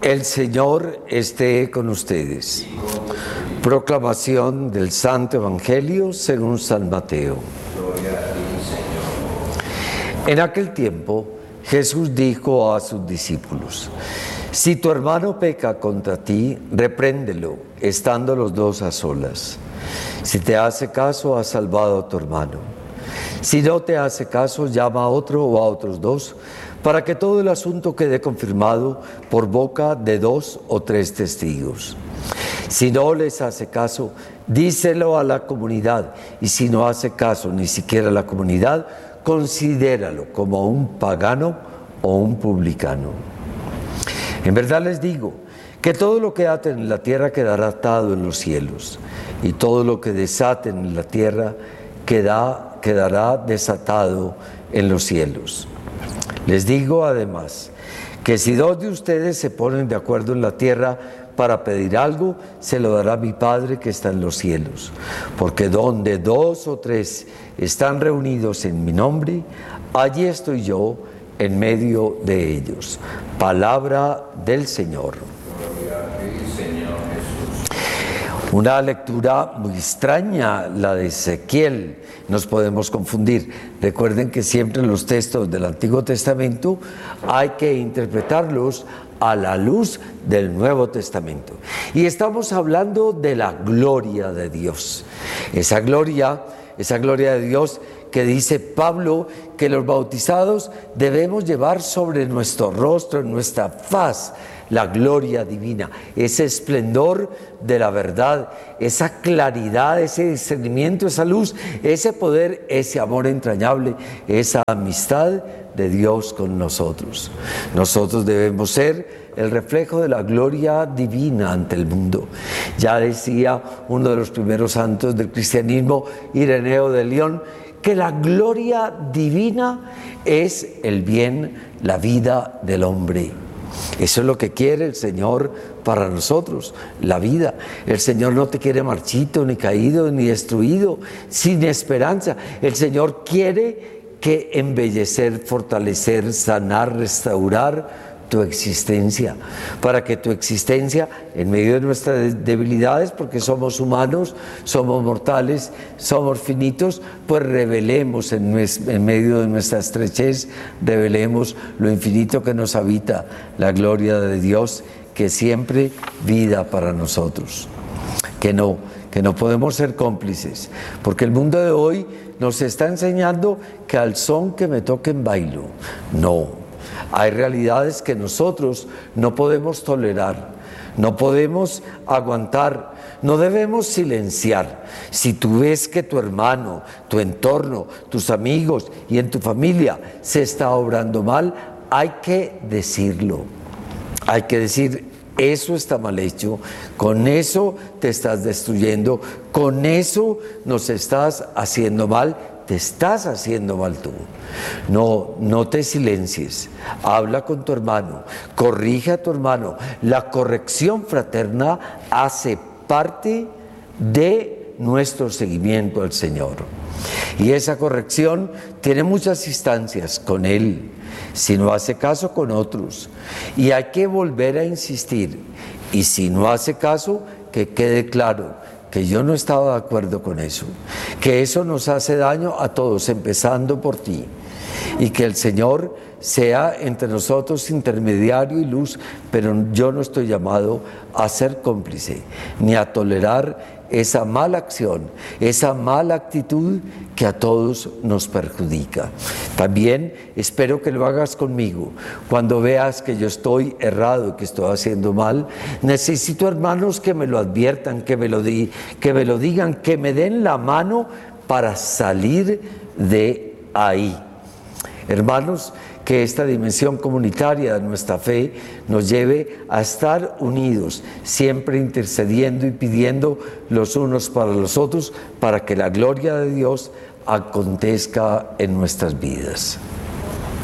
El Señor esté con ustedes. Proclamación del Santo Evangelio según San Mateo. Gloria a ti, Señor. En aquel tiempo, Jesús dijo a sus discípulos: si tu hermano peca contra ti, repréndelo, estando los dos a solas. Si te hace caso, has salvado a tu hermano. Si no te hace caso, llama a otro o a otros dos, para que todo el asunto quede confirmado por boca de 2 o 3 testigos. Si no les hace caso, díselo a la comunidad, y si no hace caso ni siquiera a la comunidad, considéralo como un pagano o un publicano. En verdad les digo que todo lo que aten en la tierra quedará atado en los cielos, y todo lo que desaten en la tierra quedará desatado en los cielos. Les digo además que si 2 de ustedes se ponen de acuerdo en la tierra para pedir algo, se lo dará mi Padre que está en los cielos. Porque donde 2 o 3 están reunidos en mi nombre, allí estoy yo en medio de ellos. Palabra del Señor. Gloria a ti, Señor Jesús. Una lectura muy extraña, la de Ezequiel. Nos podemos confundir. Recuerden que siempre los textos del Antiguo Testamento hay que interpretarlos a la luz del Nuevo Testamento. Y estamos hablando de la gloria de Dios. Esa gloria de Dios que dice Pablo que los bautizados debemos llevar sobre nuestro rostro, en nuestra faz, la gloria divina, ese esplendor de la verdad, esa claridad, ese discernimiento, esa luz, ese poder, ese amor entrañable, esa amistad de Dios con nosotros. Nosotros debemos ser el reflejo de la gloria divina ante el mundo. Ya decía uno de los primeros santos del cristianismo, Ireneo de León, que la gloria divina es el bien, la vida del hombre. Eso es lo que quiere el Señor para nosotros, la vida. El Señor no te quiere marchito, ni caído, ni destruido, sin esperanza. El Señor quiere que embellecer, fortalecer, sanar, restaurar tu existencia, para que tu existencia, en medio de nuestras debilidades, porque somos humanos, somos mortales, somos finitos, pues revelemos en medio de nuestra estrechez, revelemos lo infinito que nos habita, la gloria de Dios, que siempre vida para nosotros. Que no podemos ser cómplices, porque el mundo de hoy nos está enseñando que al son que me toquen bailo. No. Hay realidades que nosotros no podemos tolerar, no podemos aguantar, no debemos silenciar. Si tú ves que tu hermano, tu entorno, tus amigos y en tu familia se está obrando mal, hay que decirlo. Hay que decir: eso está mal hecho, con eso te estás destruyendo, con eso nos estás haciendo mal. Te estás haciendo mal tú. No te silencies. Habla con tu hermano, corrige a tu hermano. La corrección fraterna hace parte de nuestro seguimiento al Señor. Y esa corrección tiene muchas instancias con Él, si no hace caso, con otros. Y hay que volver a insistir. Y si no hace caso, que quede claro que yo no estaba de acuerdo con eso, que eso nos hace daño a todos, empezando por ti, y que el Señor sea entre nosotros intermediario y luz, pero yo no estoy llamado a ser cómplice, ni a tolerar esa mala acción, esa mala actitud que a todos nos perjudica. También espero que lo hagas conmigo. Cuando veas que yo estoy errado, que estoy haciendo mal, necesito hermanos que me lo adviertan, que me lo digan, que me den la mano para salir de ahí. Hermanos, que esta dimensión comunitaria de nuestra fe nos lleve a estar unidos, siempre intercediendo y pidiendo los unos para los otros, para que la gloria de Dios acontezca en nuestras vidas.